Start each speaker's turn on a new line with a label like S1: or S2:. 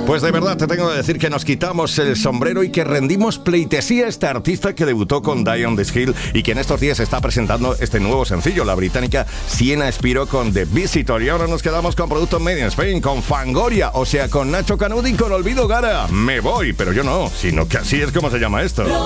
S1: Pues de verdad te tengo que decir que nos quitamos el sombrero y que rendimos pleitesía a esta artista que debutó con Die on This Hill y que en estos días está presentando este nuevo sencillo, la británica Sienna Spiro con The Visitor. Y ahora nos quedamos con productos Made in Spain, con Fangoria, o sea, con Nacho Canut y con Olvido Gara. Me voy, pero yo no, sino que así es como se llama esto.